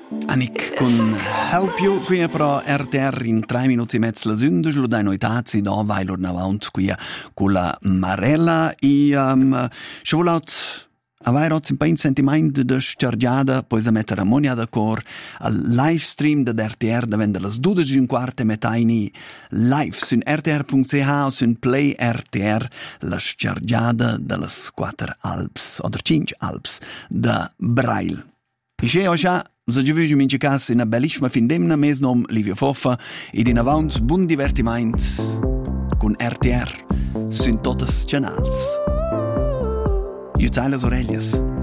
Annick con Help You qui però RTR in 3 minuti e mezzo la sünde lo dai noitazzi da vai lor navant qui con la Marella ci volat avere un po' in sentimento di scergiada, poi si mettere ammonia d'accordo al live stream da RTR da vendere le 12:15 metaini live su rtr.ch o su Play RTR la scergiada delle 4 Alps o 5 Alps da Braille. E se oggi se ci vediamo in casa in una bellissima fin d'emna mes nom Livio Foffa ed in avanti buon divertimento con RTR su tutti i canali. Io taglio le orecchie.